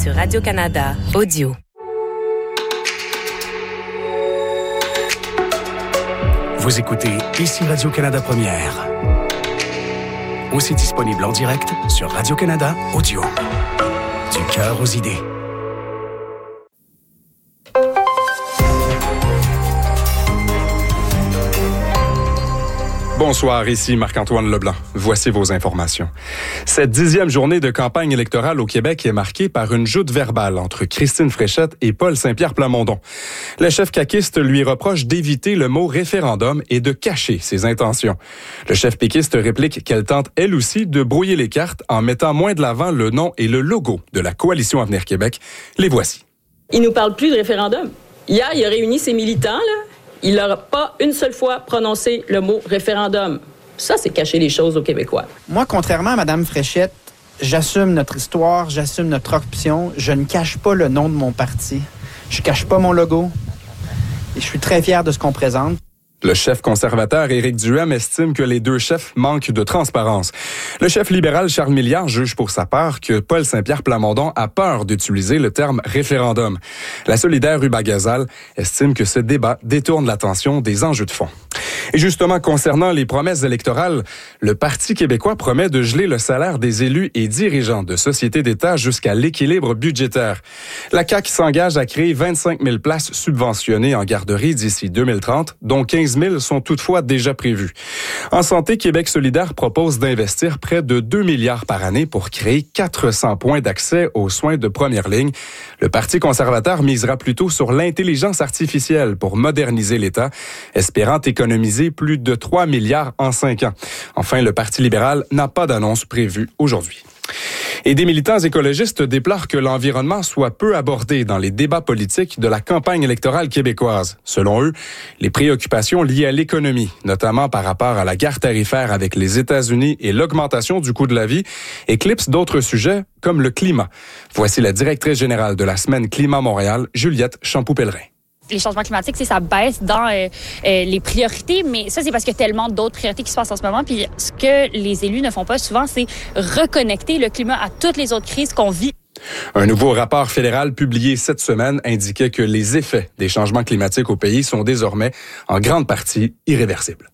sur Radio-Canada Audio. Vous écoutez Ici Radio-Canada Première. Aussi disponible en direct sur Radio-Canada Audio. Du cœur aux idées. Bonsoir, ici Marc-Antoine Leblanc. Voici vos informations. Cette 10e journée de campagne électorale au Québec est marquée par une joute verbale entre Christine Fréchette et Paul Saint-Pierre Plamondon. Le chef caquiste lui reproche d'éviter le mot référendum et de cacher ses intentions. Le chef péquiste réplique qu'elle tente elle aussi de brouiller les cartes en mettant moins de l'avant le nom et le logo de la Coalition Avenir Québec. Les voici. Il nous parle plus de référendum. Hier, il a réuni ses militants, là. Il n'a pas une seule fois prononcé le mot référendum. Ça, c'est cacher les choses aux Québécois. Moi, contrairement à Mme Fréchette, j'assume notre histoire, j'assume notre option. Je ne cache pas le nom de mon parti. Je ne cache pas mon logo. Et je suis très fier de ce qu'on présente. Le chef conservateur Éric Duhem estime que les deux chefs manquent de transparence. Le chef libéral Charles Milliard juge pour sa part que Paul Saint-Pierre Plamondon a peur d'utiliser le terme référendum. La solidaire Ruba Gazal estime que ce débat détourne l'attention des enjeux de fond. Et justement, concernant les promesses électorales, le Parti québécois promet de geler le salaire des élus et dirigeants de sociétés d'État jusqu'à l'équilibre budgétaire. La CAQ s'engage à créer 25 000 places subventionnées en garderie d'ici 2030, dont 15 000 sont toutefois déjà prévues. En santé, Québec solidaire propose d'investir près de 2 milliards par année pour créer 400 points d'accès aux soins de première ligne. Le Parti conservateur misera plutôt sur l'intelligence artificielle pour moderniser l'État, espérant économiser plus de 3 milliards en 5 ans. Enfin, le Parti libéral n'a pas d'annonce prévue aujourd'hui. Et des militants écologistes déplorent que l'environnement soit peu abordé dans les débats politiques de la campagne électorale québécoise. Selon eux, les préoccupations liées à l'économie, notamment par rapport à la guerre tarifaire avec les États-Unis et l'augmentation du coût de la vie, éclipsent d'autres sujets comme le climat. Voici la directrice générale de la Semaine Climat Montréal, Juliette Champoux-Pellerin. Les changements climatiques, ça baisse dans les priorités, mais ça, c'est parce qu'il y a tellement d'autres priorités qui se passent en ce moment. Puis ce que les élus ne font pas souvent, c'est reconnecter le climat à toutes les autres crises qu'on vit. Un nouveau rapport fédéral publié cette semaine indiquait que les effets des changements climatiques au pays sont désormais en grande partie irréversibles.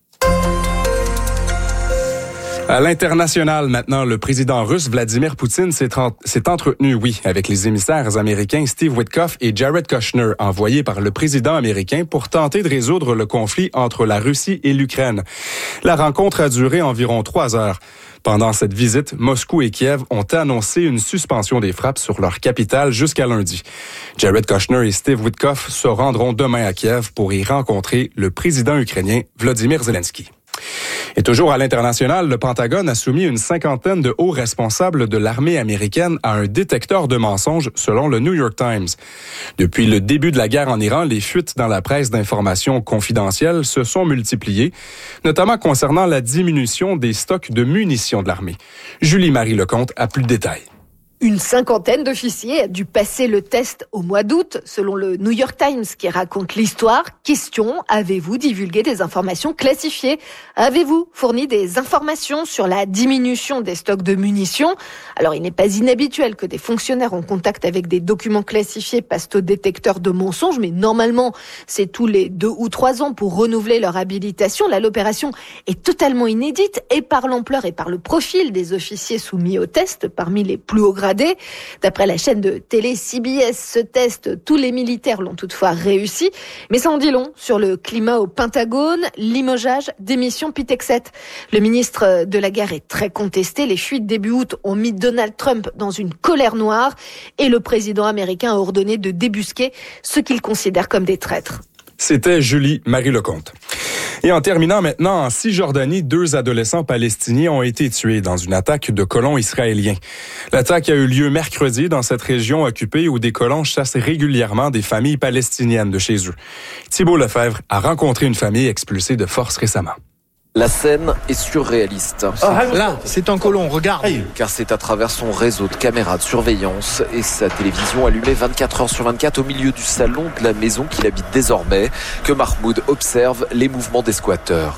À l'international, maintenant, le président russe Vladimir Poutine s'est entretenu, avec les émissaires américains Steve Witkoff et Jared Kushner, envoyés par le président américain pour tenter de résoudre le conflit entre la Russie et l'Ukraine. La rencontre a duré environ 3 heures. Pendant cette visite, Moscou et Kiev ont annoncé une suspension des frappes sur leur capitale jusqu'à lundi. Jared Kushner et Steve Witkoff se rendront demain à Kiev pour y rencontrer le président ukrainien Volodymyr Zelensky. Et toujours à l'international, le Pentagone a soumis une 50aine de hauts responsables de l'armée américaine à un détecteur de mensonges, selon le New York Times. Depuis le début de la guerre en Iran, les fuites dans la presse d'informations confidentielles se sont multipliées, notamment concernant la diminution des stocks de munitions de l'armée. Julie-Marie Lecomte a plus de détails. Une 50aine d'officiers a dû passer le test au mois d'août, selon le New York Times qui raconte l'histoire. Question, avez-vous divulgué des informations classifiées? Avez-vous fourni des informations sur la diminution des stocks de munitions? Alors, il n'est pas inhabituel que des fonctionnaires en contact avec des documents classifiés passent au détecteur de mensonges, mais normalement, c'est tous les 2 ou 3 ans pour renouveler leur habilitation. Là, l'opération est totalement inédite et par l'ampleur et par le profil des officiers soumis au test, parmi les plus hauts gradés. D'après la chaîne de télé CBS, ce test, tous les militaires l'ont toutefois réussi. Mais ça en dit long sur le climat au Pentagone, limogeage, démission, puis Texet. Le ministre de la Guerre est très contesté. Les fuites début août ont mis Donald Trump dans une colère noire et le président américain a ordonné de débusquer ceux qu'il considère comme des traîtres. C'était Julie-Marie Lecomte. Et en terminant maintenant, en Cisjordanie, 2 adolescents palestiniens ont été tués dans une attaque de colons israéliens. L'attaque a eu lieu mercredi dans cette région occupée où des colons chassent régulièrement des familles palestiniennes de chez eux. Thibault Lefebvre a rencontré une famille expulsée de force récemment. La scène est surréaliste. Là, c'est un colon, regarde. Car c'est à travers son réseau de caméras de surveillance et sa télévision allumée 24 heures sur 24 au milieu du salon de la maison qu'il habite désormais que Mahmoud observe les mouvements des squatteurs.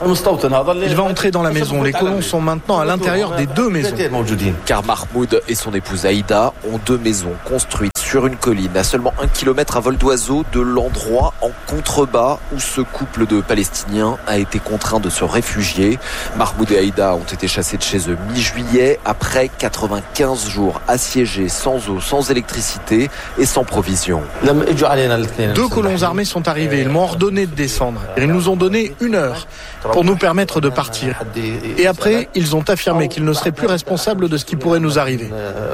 Il va entrer dans la maison. Les colons sont maintenant à l'intérieur des 2 maisons. Car Mahmoud et son épouse Aïda ont 2 maisons construites sur une colline, à seulement 1 kilomètre à vol d'oiseau de l'endroit en contrebas où ce couple de Palestiniens a été contraint de se réfugier. Mahmoud et Aïda ont été chassés de chez eux mi-juillet après 95 jours assiégés, sans eau, sans électricité et sans provisions. 2 colons armés sont arrivés. Ils m'ont ordonné de descendre. Ils nous ont donné 1 heure pour nous permettre de partir. Et après, ils ont affirmé qu'ils ne seraient plus responsables de ce qui pourrait nous arriver.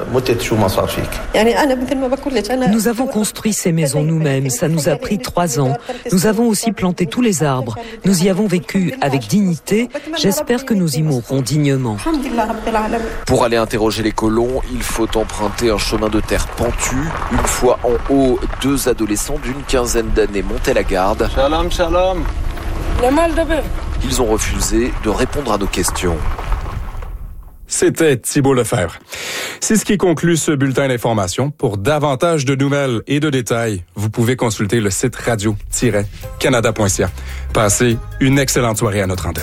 Nous avons construit ces maisons nous-mêmes. Ça nous a pris 3 ans. Nous avons aussi planté tous les arbres. Nous y avons vécu avec dignité. J'espère que nous y mourrons dignement. Pour aller interroger les colons, il faut emprunter un chemin de terre pentu. Une fois en haut, 2 adolescents d'une quinzaine d'années montaient la garde. Shalom, shalom. Ils ont refusé de répondre à nos questions. C'était Thibault Lefebvre. C'est ce qui conclut ce bulletin d'information. Pour davantage de nouvelles et de détails, vous pouvez consulter le site radio-canada.ca. Passez une excellente soirée à notre antenne.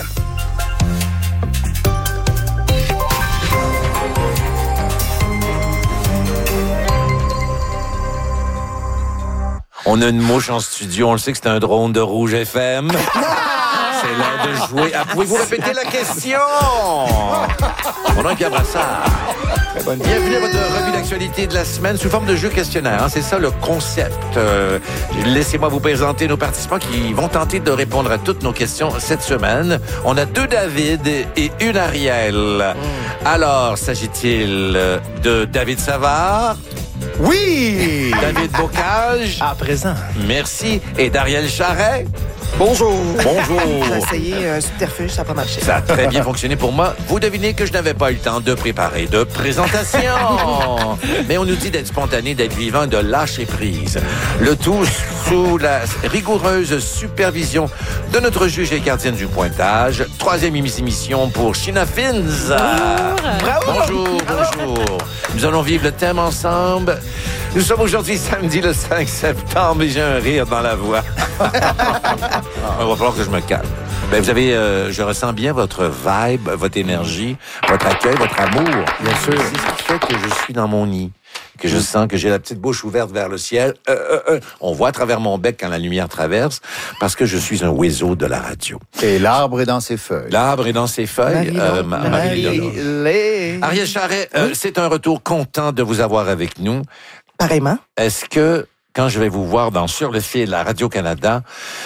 On a une mouche en studio, on le sait que c'est un drone de Rouge FM. C'est l'heure de jouer. Pouvez-vous répéter la question? On a un Cabrassard. Bienvenue à votre revue d'actualité de la semaine sous forme de jeu questionnaire. C'est ça le concept. Laissez-moi vous présenter nos participants qui vont tenter de répondre à toutes nos questions cette semaine. On a 2 David et 1 Ariel. Alors, s'agit-il de David Savard? Oui! David Bocage? À présent. Merci. Et d'Ariel Charret? Bonjour. Bonjour. J'ai essayé un subterfuge, ça n'a pas marché. Ça a très bien fonctionné pour moi. Vous devinez que je n'avais pas eu le temps de préparer de présentation. Mais on nous dit d'être spontané, d'être vivant, de lâcher prise. Le tout sous la rigoureuse supervision de notre juge et gardienne du pointage. 3e émission pour Sheena Fins. Bonjour, bonjour. Nous allons vivre le thème ensemble. Nous sommes aujourd'hui samedi le 5 septembre et j'ai un rire dans la voix. Il va falloir que je me calme. Ben, vous avez, je ressens bien votre vibe, votre énergie, votre accueil, votre amour. Bien sûr. C'est ce qui fait que je suis dans mon nid. Que je sens que j'ai la petite bouche ouverte vers le ciel. On voit à travers mon bec quand la lumière traverse, parce que je suis un oiseau de la radio. Et l'arbre est dans ses feuilles. L'arbre est dans ses feuilles. Ariel Charret, c'est un retour content de vous avoir avec nous. Pareillement. Est-ce que, quand je vais vous voir dans Sur le fil à Radio-Canada,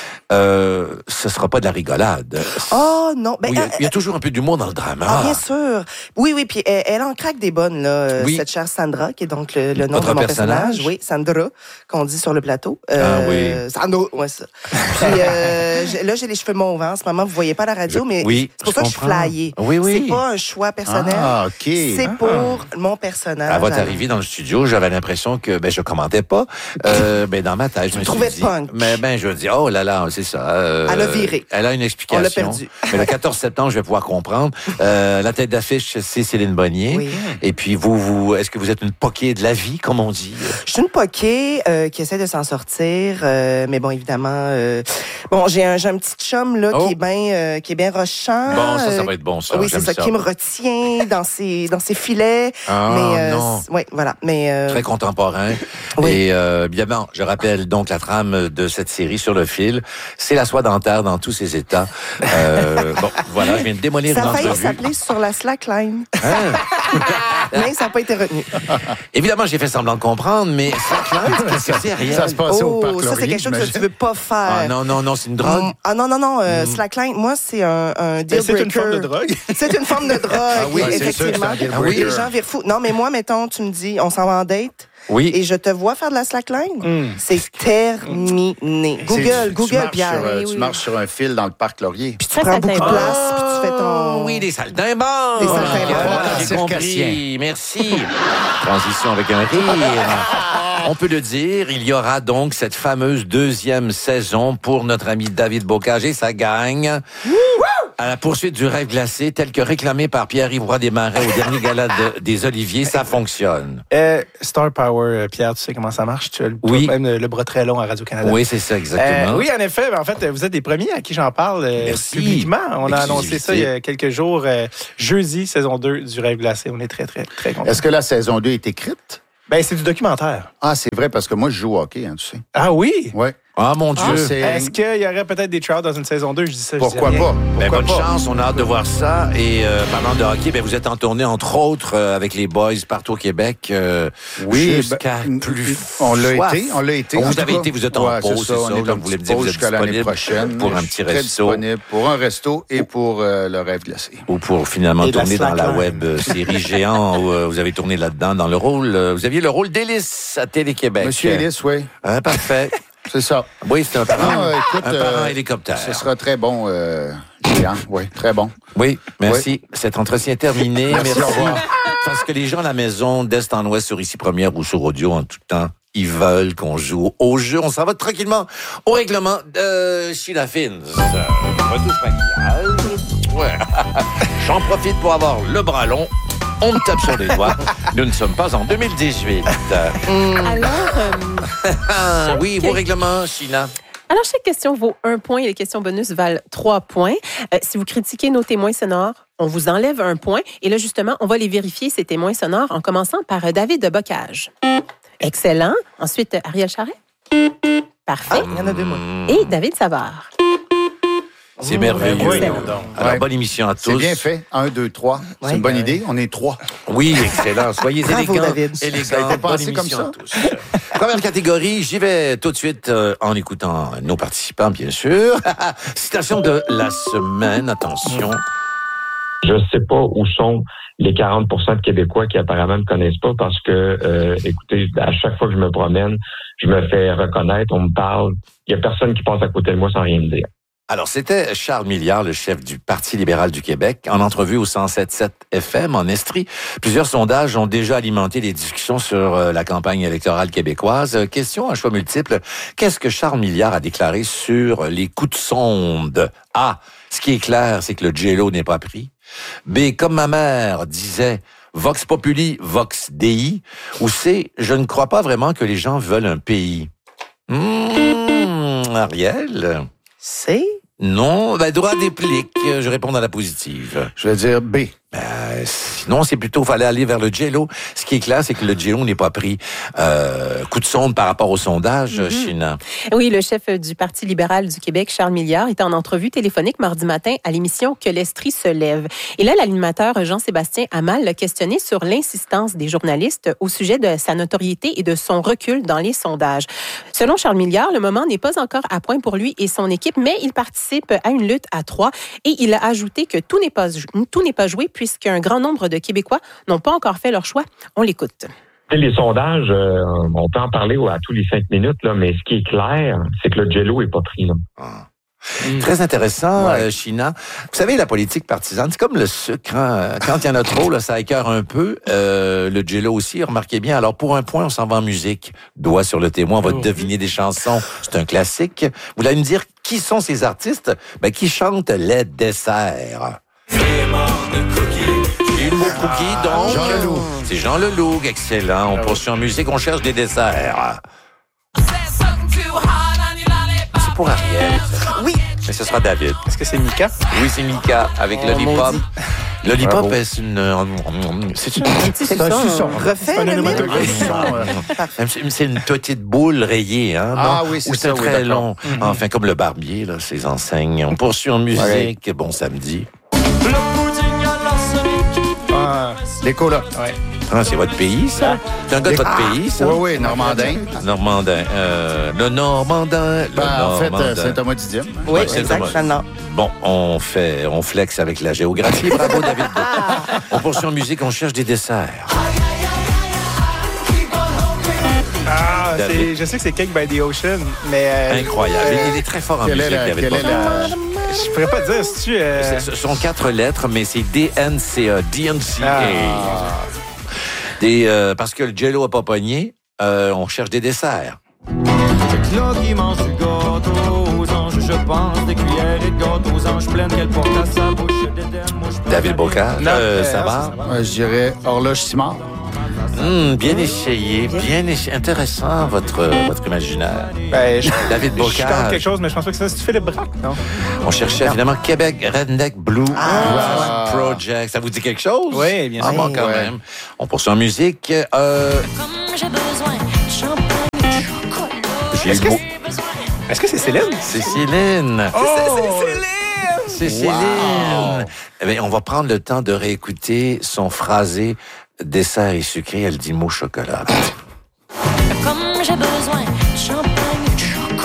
ce sera pas de la rigolade? Oh non. Ben, oui, il y a toujours un peu d'humour dans le drama. Ah, bien sûr. Oui, puis elle en craque des bonnes, là, oui. cette chère Sandra, qui est donc le nom de mon personnage. Oui, Sandra, qu'on dit sur le plateau. Oui. Sandra, ouais, ça. Puis là, j'ai les cheveux mauves en ce moment. Vous voyez pas la radio, mais c'est pour ça que je suis flyée. Oui. C'est pas un choix personnel. Ah, OK. C'est pour mon personnage. À votre arrivée dans le studio, j'avais l'impression que je commentais pas. Dans ma tête, je me suis dit... punk. Mais je me dis, oh là là, c'est ça. Elle a viré. Elle a une explication. On l'a perdu. Mais le 14 septembre, je vais pouvoir comprendre. La tête d'affiche, c'est Céline Bonnier. Oui. Et puis, vous, est-ce que vous êtes une poquée de la vie, comme on dit? Je suis une poquée qui essaie de s'en sortir. Mais bon, évidemment... j'ai un petit chum, là, qui est bien rochant. Bon, ça va être bon, ça. Oui, c'est ça, qui me retient dans ses filets. Non. Oui, voilà. Mais, très contemporain. Oui. Et bien, je rappelle donc la trame de cette série Sur le fil. C'est la soie dentaire dans tous ses états. Voilà, je viens de démolir une entrevue. Ça a failli s'appeler Sur la slackline. Mais ça n'a pas été retenu. Évidemment, j'ai fait semblant de comprendre, mais slackline, qu'est-ce que c'est, Ariel? Ça se passe au parc Laurier. Ça, c'est quelque chose que tu veux pas faire. Ah, non, c'est une drogue. Non. Slackline, moi, c'est un deal breaker. C'est une forme de drogue? C'est une forme de drogue, ah oui, effectivement. Les gens virent fous. Non, mais moi, mettons, tu me dis, on s'en va en date. Oui. Et je te vois faire de la slackline. C'est terminé. Google, Pierre. Tu marches sur un fil dans le parc Laurier. Puis tu prends beaucoup de place, puis tu fais ton... Oui, des saltimbanques. Des saltimbanques. Voilà, j'ai compris. Merci. Transition avec un rire. On peut le dire, il y aura donc cette fameuse 2e saison pour notre ami David Bocage et sa gang. À la poursuite du rêve glacé, tel que réclamé par Pierre-Yves Roy Desmarais au dernier gala des Oliviers, ça fonctionne. Star Power, Pierre, tu sais comment ça marche? Tu as même le bras très long à Radio-Canada. Oui, c'est ça, exactement. Oui, en effet. En fait, vous êtes les premiers à qui j'en parle publiquement. On a annoncé ça il y a quelques jours. Jeudi, saison 2 du rêve glacé. On est très, très, très contents. Est-ce que la saison 2 est écrite? Ben, c'est du documentaire. Ah, c'est vrai, parce que moi, je joue au hockey, tu sais. Ah oui? Oui. Ah, mon Dieu. Est-ce qu'il y aurait peut-être des tryouts dans une saison 2? Je dis ça. Pourquoi pas? Bonne chance, on a hâte de voir ça. Et parlant de hockey, vous êtes en tournée, entre autres, avec les boys partout au Québec. Oui, jusqu'à plus on l'a soif. été. Vous avez été, vous êtes en pause, c'est ça. On est en vous voulez me petite dire, vous pause êtes jusqu'à l'année disponible prochaine. pour un petit très resto. Disponible pour un resto et pour le rêve glacé. Ou pour finalement Et tourner dans la slackline. web série géant où vous avez tourné là-dedans dans le rôle. Vous aviez le rôle d'Hélice à Télé-Québec. Monsieur Hélice, oui. Parfait. C'est ça. Oui, c'est un parent, écoute, un parent hélicoptère. Ce sera très bon, géant. Oui, très bon. Oui, merci. Cet entretien est terminé. Merci, au revoir. Parce que les gens à la maison, d'Est en Ouest, sur Ici Première ou sur Audio en tout temps, ils veulent qu'on joue au jeu. On s'en va tranquillement au règlement de Sheila Fins. Retouche maquillage. Ouais. J'en profite pour avoir le bras long. On me tape sur les doigts. Nous ne sommes pas en 2018. Alors, oui, vos règlements, Sheila. Alors, chaque question vaut 1 point et les questions bonus valent 3 points. Si vous critiquez nos témoins sonores, on vous enlève 1 point. Et là, justement, on va les vérifier, ces témoins sonores, en commençant par David de Bocage. Excellent. Ensuite, Ariel Charret. Parfait. Il y en a 2 mots. Et David Savard. C'est merveilleux. voyons Alors, Ouais. bonne émission à tous. C'est bien fait. 1, 2, 3. C'est une bonne idée. On est 3. Oui, excellent. Soyez Bravo, élégants. David. Ça a Élégants. été Bonne pensé comme émission ça. à tous. Première catégorie, j'y vais tout de suite en écoutant nos participants, bien sûr. Citation de la semaine, attention. Je ne sais pas où sont les 40 de Québécois qui apparemment ne me connaissent pas parce que, écoutez, à chaque fois que je me promène, je me fais reconnaître, on me parle. Il n'y a personne qui passe à côté de moi sans rien me dire. Alors, c'était Charles Milliard, le chef du Parti libéral du Québec, en entrevue au 107.7 FM en Estrie. Plusieurs sondages ont déjà alimenté les discussions sur la campagne électorale québécoise. Question à choix multiples. Qu'est-ce que Charles Milliard a déclaré sur les coups de sonde? A. Ce qui est clair, c'est que le J-Lo n'est pas pris. B. Comme ma mère disait, Vox Populi, Vox Dei. Ou C. Je ne crois pas vraiment que les gens veulent un pays. Ariel? C? Non, droit déplique. Je réponds à la positive. Je vais dire B. Sinon, c'est plutôt, fallait aller vers le J-Lo. Ce qui est clair, c'est que le J-Lo n'est pas pris. Coup de sonde par rapport au sondage, China. Oui, le chef du Parti libéral du Québec, Charles Milliard, était en entrevue téléphonique mardi matin à l'émission Que l'Estrie se lève. Et là, l'animateur Jean-Sébastien Hamel l'a questionné sur l'insistance des journalistes au sujet de sa notoriété et de son recul dans les sondages. Selon Charles Milliard, le moment n'est pas encore à point pour lui et son équipe, mais il participe à une lutte à 3 et il a ajouté que tout n'est pas joué puisqu'un grand nombre de Québécois n'ont pas encore fait leur choix. On l'écoute. Les sondages, on peut en parler à tous les 5 minutes, là, mais ce qui est clair, c'est que le J-Lo n'est pas pris. Là. Très intéressant, China. Vous savez, la politique partisane, c'est comme le sucre. Hein? Quand il y en a trop, là, ça écœure un peu. Le J-Lo aussi, remarquez bien. Alors, pour 1 point, on s'en va en musique. Doigt sur le témoin, on va deviner des chansons. C'est un classique. Vous allez me dire qui sont ces artistes qui chantent les desserts. Une mot cookie, donc. Jean Leloup. C'est Jean Leloup, excellent. On poursuit en musique, on cherche des desserts. C'est pour Ariel. Oui. Mais ce sera David. Est-ce que c'est Mika? Oui, c'est Mika avec Lollipop. Lollipop, c'est une... C'est un suçon. Refait le même? C'est une petite boule rayée, hein? Ah non? oui, c'est Ou ça, oui, très d'accord. long. Enfin, comme le barbier, là, ses enseignes. On poursuit en musique. Bon samedi. L'écho, là. Ouais. Ah, c'est votre pays, ça? C'est un gars de votre pays, ça? Oui, Normandin. Normandin. Le Normandin. En fait, c'est Thomas Didier. Oui, c'est exactement. Bon, on flex avec la géographie. Bravo, David. On poursuit en musique, on cherche des desserts. Ah, je sais que c'est Cake by the Ocean, mais... Incroyable. Il est très fort en musique, David. Je pourrais pas dire si tu... Ce sont 4 lettres, mais c'est DNCA. DNCA. Parce que le J-Lo a pas pogné, on cherche des desserts. Qui mange du gâteau aux anges, je pense, des cuillères et de gâteaux aux anges pleines qu'elle porte à sa bouche. David Bocage, ça va? Je dirais Horloge Simard. Bien essayé, bien essayé. Intéressant, votre imaginaire. David Je tente Bocage. quelque chose, mais je pense pas que c'est Philippe Braque, non? On cherchait évidemment Québec Redneck Blue Project. Ça vous dit quelque chose? Oui, bien sûr. Bon, quand même. On poursuit en musique. Est-ce que c'est Céline? C'est Céline. Oh! C'est Céline. Eh bien, on va prendre le temps de réécouter son phrasé dessert et sucré. Elle dit mot chocolat. Comme j'ai besoin de champagne et de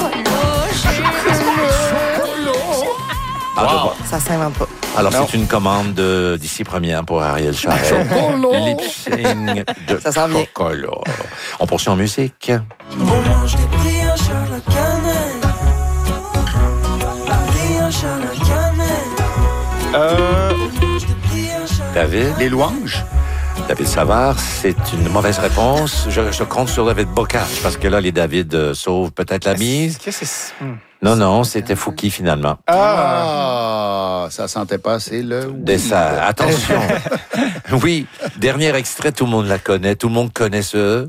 chocolat. Ça s'invente pas. Alors, c'est une commande d'ici première pour Ariel Charret. Lip-sync de chocolat. On poursuit en musique. On mange des brioches à la cannelle. Brioches à la cannelle. David? Les louanges? David Savard, c'est une mauvaise réponse. Je compte sur David Bocage, parce que là, les David sauvent peut-être la mise. Non, c'était Fouki, finalement. Ça sentait pas assez le... Dessert. Attention. Oui, dernier extrait, tout le monde la connaît. Tout le monde connaît ce...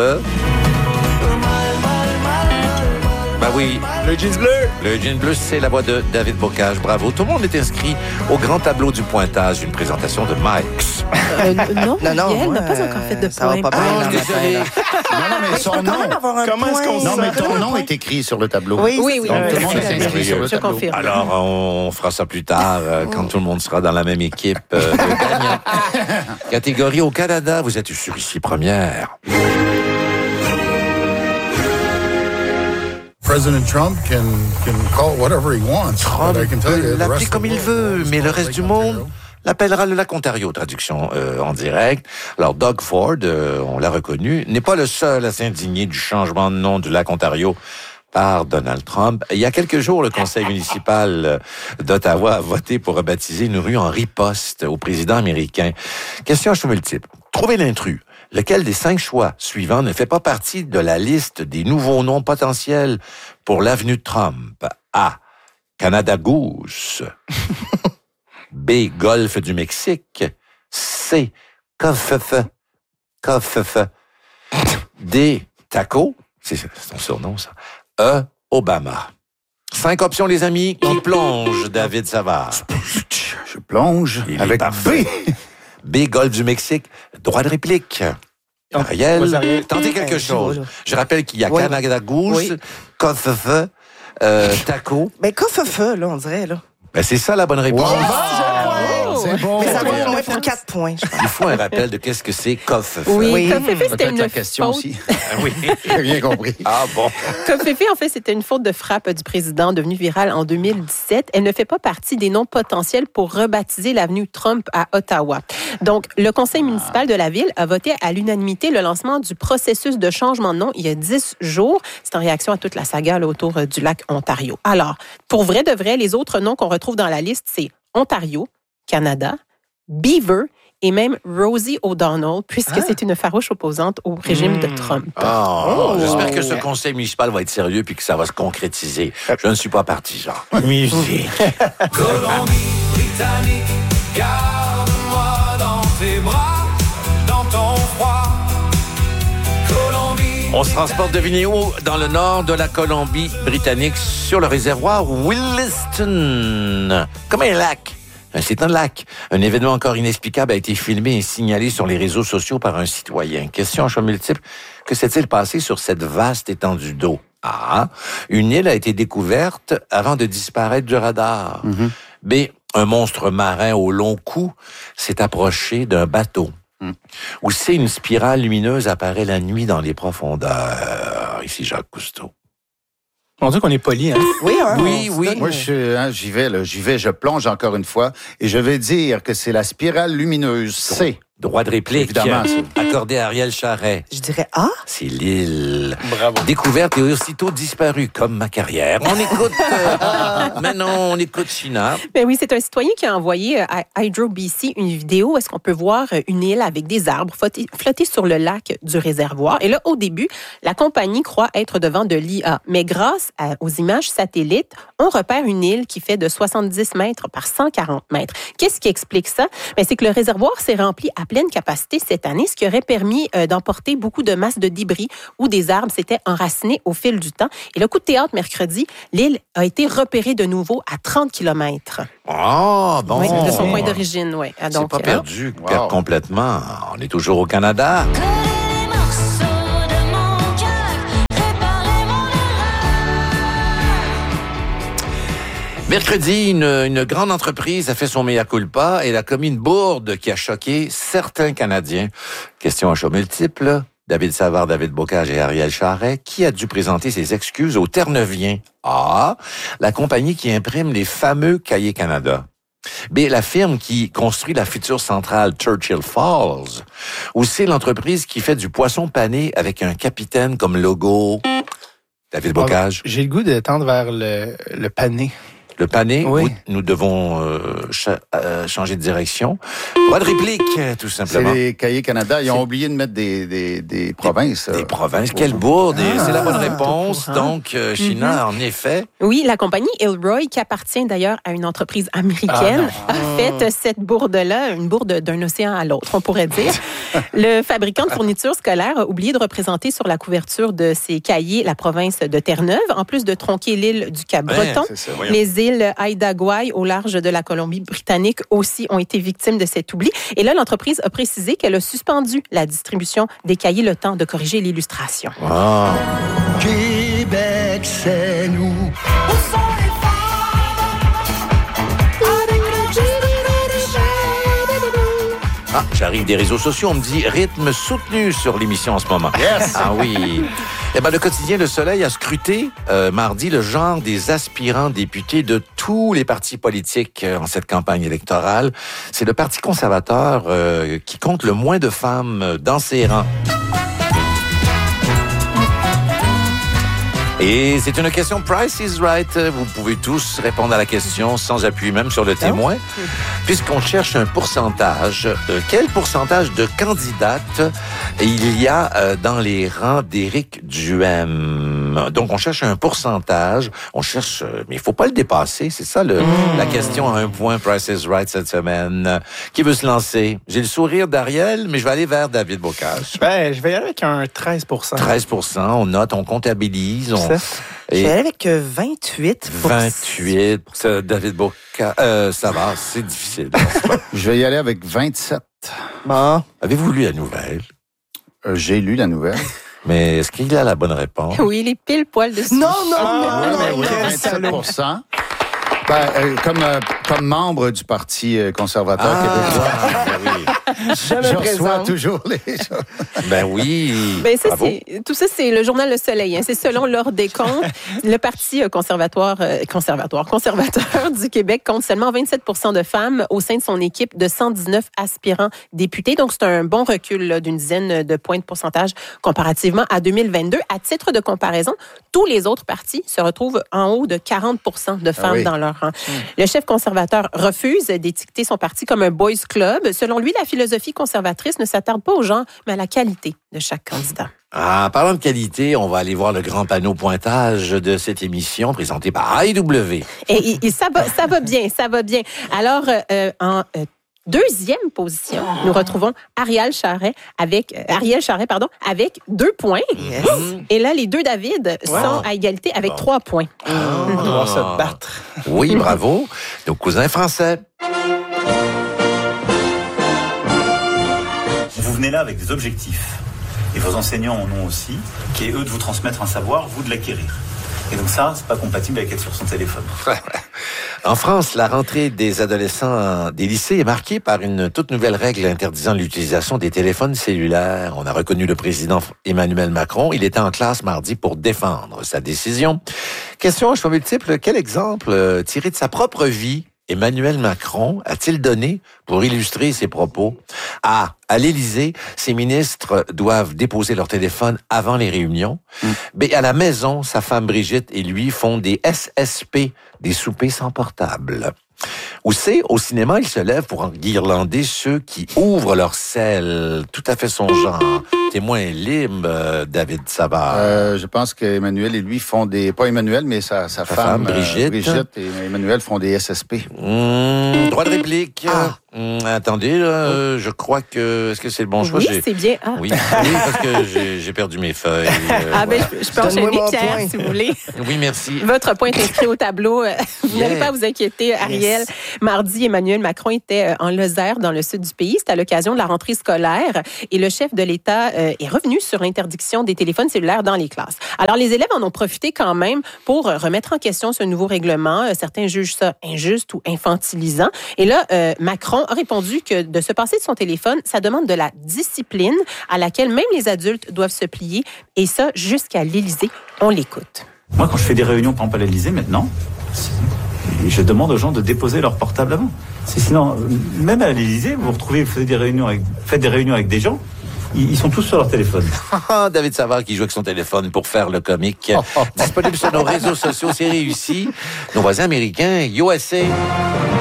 Ben oui. Le jeans bleu. Le jeans bleu, c'est la voix de David Bocage. Bravo. Tout le monde est inscrit au grand tableau du pointage d'une présentation de Mike's. Non, elle n'a pas encore fait de point. Désolé. Non, mais son nom. Comment est-ce qu'on Non, mais sait? ton nom est écrit sur le tableau. Oui. Donc, tout le monde est inscrit sur le Je tableau. confirme. Alors, on fera ça plus tard, quand tout le monde sera dans la même équipe de gagnants. Catégorie au Canada, vous êtes sur Ici Première. President Trump can call whatever he wants. Trump but I can tell you, peut the l'appeler rest comme of the il world veut, mais le reste du monde l'appellera le lac Ontario, traduction en direct. Alors, Doug Ford, on l'a reconnu, n'est pas le seul à s'indigner du changement de nom du lac Ontario par Donald Trump. Il y a quelques jours, le conseil municipal d'Ottawa a voté pour rebaptiser une rue en riposte au président américain. Question à choix multiple. Trouvez l'intrus. Lequel des 5 choix suivants ne fait pas partie de la liste des nouveaux noms potentiels pour l'avenue de Trump? A. Canada Goose. B. Golfe du Mexique. C. Covfefe. D. Taco. C'est son surnom, ça. E. Obama. 5 options, les amis. On plonge, David Savard. Je plonge avec B. B. Golfe du Mexique. Droit de réplique. Ariel, tentez quelque chose. Je rappelle qu'il y a Canada Goose, Covfefe, Taco. Mais Covfefe, là, on dirait, là. Ben, c'est ça la bonne réponse. C'est bon. Mais ça va au moins pour 4 points, je pense. Il faut un rappel de qu'est-ce que c'est Covfefe. Oui, Covfefe, c'était Peut-être une la question faute. aussi. Oui. J'ai rien compris. Ah bon. Covfefe, en fait, c'était une faute de frappe du président devenue virale en 2017. Elle ne fait pas partie des noms potentiels pour rebaptiser l'avenue Trump à Ottawa. Donc, le conseil municipal de la ville a voté à l'unanimité le lancement du processus de changement de nom il y a 10 jours. C'est en réaction à toute la saga là, autour du lac Ontario. Alors, pour vrai de vrai, les autres noms qu'on retrouve dans la liste, c'est Ontario, Canada, Beaver et même Rosie O'Donnell, puisque c'est une farouche opposante au régime de Trump. J'espère que ce conseil municipal va être sérieux puis que ça va se concrétiser. Je ne suis pas partisan. Musique. Colombie-Britannique, garde-moi dans tes bras, dans ton froid. On se transporte, devinez où, dans le nord de la Colombie-Britannique, sur le réservoir Williston. Comme un lac. C'est un lac. Un événement encore inexplicable a été filmé et signalé sur les réseaux sociaux par un citoyen. Question à choix multiple. Que s'est-il passé sur cette vaste étendue d'eau? A. Une île a été découverte avant de disparaître du radar. B. Un monstre marin au long cou s'est approché d'un bateau. Ou C. Une spirale lumineuse apparaît la nuit dans les profondeurs. Ici Jacques Cousteau. On dit qu'on est poli, hein? Oui, hein? Oui. Moi, j'y vais, je plonge encore une fois et je vais dire que c'est la spirale lumineuse C. Droit de réplique. Évidemment. Accordé à Ariel Charret. Je dirais A. C'est l'île. Bravo. Découverte et aussitôt disparue, comme ma carrière. On écoute... maintenant, on écoute China. Ben oui, c'est un citoyen qui a envoyé à Hydro BC une vidéo où est-ce qu'on peut voir une île avec des arbres flotter sur le lac du réservoir. Et là, au début, la compagnie croit être devant de l'IA. Mais grâce aux images satellites, on repère une île qui fait de 70 mètres par 140 mètres. Qu'est-ce qui explique ça? Ben, c'est que le réservoir s'est rempli à pleine capacité cette année, ce qui aurait permis d'emporter beaucoup de masses de débris où des arbres s'étaient enracinés au fil du temps. Et le coup de théâtre mercredi, l'île a été repérée de nouveau à 30 km. Ah, bon. Oui, de son point d'origine, oui. C'est pas perdu complètement. On est toujours au Canada. Mercredi, une grande entreprise a fait son mea culpa et elle a commis une bourde qui a choqué certains Canadiens. Question à choix multiples. David Savard, David Bocage et Ariel Charret, qui a dû présenter ses excuses au Terre-Neuvien? A, la compagnie qui imprime les fameux cahiers Canada. B, la firme qui construit la future centrale Churchill Falls. Ou C, l'entreprise qui fait du poisson pané avec un capitaine comme logo. David Bocage. J'ai le goût de tendre vers le pané. Le pané, oui. Nous devons changer de direction. Pas de réplique, tout simplement. C'est les Cahiers Canada. Ils ont oublié de mettre des provinces. Des provinces. Quelle bourde. C'est la bonne réponse. Donc, China, en effet. Oui, la compagnie Ilroy, qui appartient d'ailleurs à une entreprise américaine, a fait cette bourde-là, une bourde d'un océan à l'autre, on pourrait dire. Le fabricant de fournitures scolaires a oublié de représenter sur la couverture de ses cahiers la province de Terre-Neuve, en plus de tronquer l'île du Cap-Breton. Les îles Haida Gwaii au large de la Colombie-Britannique aussi ont été victimes de cet oubli. Et là, l'entreprise a précisé qu'elle a suspendu la distribution des cahiers le temps de corriger l'illustration. Ah. Québec, c'est nous. Où sont les Ah, j'arrive des réseaux sociaux, on me dit rythme soutenu sur l'émission en ce moment. Yes! Ah oui. Eh ben, le quotidien Le Soleil a scruté mardi le genre des aspirants députés de tous les partis politiques en cette campagne électorale. C'est le Parti conservateur qui compte le moins de femmes dans ses rangs. Et c'est une question Price is Right. Vous pouvez tous répondre à la question sans appui même sur le témoin. Puisqu'on cherche un pourcentage, quel pourcentage de candidates il y a dans les rangs d'Éric Duhem? Donc, on cherche un pourcentage. On cherche, mais il faut pas le dépasser. C'est ça la question à un point Price is Right cette semaine. Qui veut se lancer? J'ai le sourire d'Ariel, mais je vais aller vers David Bocage. Ben, je vais y aller avec un 13%. 13%, on note, on comptabilise. Je vais aller avec 28. 28. David Bocage, ça va, c'est difficile. Je vais y aller avec 27. Bon. Avez-vous lu la nouvelle? J'ai lu la nouvelle. Mais est-ce qu'il a la bonne réponse? Oui, il est pile poil dessus. Non. Oui, 27%. Comme membre du Parti conservateur québécois, je reçois toujours les gens. Ben oui. Ben ça, tout ça, c'est le journal Le Soleil. Hein. C'est selon leur décompte. Le Parti conservateur du Québec compte seulement 27% de femmes au sein de son équipe de 119 aspirants députés. Donc, c'est un bon recul là, d'une dizaine de points de pourcentage comparativement à 2022. À titre de comparaison, tous les autres partis se retrouvent en haut de 40% de femmes dans leur rang. Le chef conservateur refuse d'étiqueter son parti comme un boys club. Selon lui, la philosophie conservatrice ne s'attarde pas aux gens, mais à la qualité de chaque candidat. Ah, parlant de qualité, on va aller voir le grand panneau pointage de cette émission présentée par AEW. Et ça va bien. Alors, en deuxième position, nous retrouvons Ariel Charret avec 2 points. Yes. Et là, les deux David sont à égalité avec 3 points. On va devoir se battre. Oui, bravo. Nos cousins français. Vous venez là avec des objectifs. Et vos enseignants en ont aussi, qui est eux de vous transmettre un savoir, vous de l'acquérir. Et donc ça, c'est pas compatible avec être sur son téléphone. En France, la rentrée des adolescents des lycées est marquée par une toute nouvelle règle interdisant l'utilisation des téléphones cellulaires. On a reconnu le président Emmanuel Macron. Il était en classe mardi pour défendre sa décision. Question à choix multiple. Quel exemple tiré de sa propre vie Emmanuel Macron a-t-il donné pour illustrer ses propos? A. À l'Élysée, ses ministres doivent déposer leur téléphone avant les réunions. B. À la maison, sa femme Brigitte et lui font des SSP, des soupers sans portable. Ou C. Au cinéma, il se lève pour enguirlander ceux qui ouvrent leur selle. Tout à fait son genre. t'es moins libre, David Savard. Je pense qu'Emmanuel et lui font des... Pas Emmanuel, mais sa femme, Brigitte et Emmanuel font des SSP. Droit de réplique. Attendez, là, je crois que... Est-ce que c'est le bon choix? Oui, c'est bien. Oui, parce que j'ai perdu mes feuilles. Je peux enchaîner, Pierre, si vous voulez. Oui, merci. Votre point est inscrit au tableau. Vous n'allez pas à vous inquiéter, Ariel. Yes. Mardi, Emmanuel Macron était en Lozère, dans le sud du pays. C'était à l'occasion de la rentrée scolaire. Et le chef de l'État est revenu sur l'interdiction des téléphones cellulaires dans les classes. Alors, les élèves en ont profité quand même pour remettre en question ce nouveau règlement. Certains jugent ça injuste ou infantilisant. Et là, Macron a répondu que de se passer de son téléphone, ça demande de la discipline à laquelle même les adultes doivent se plier. Et ça, jusqu'à l'Élysée. On l'écoute. Moi, quand je fais des réunions, par exemple à l'Élysée maintenant, je demande aux gens de déposer leur portable avant. Sinon, même à l'Élysée, vous faites des réunions avec des gens, ils sont tous sur leur téléphone. David Savard qui joue avec son téléphone pour faire le comique. Disponible sur nos réseaux sociaux, c'est réussi. Nos voisins américains, USA.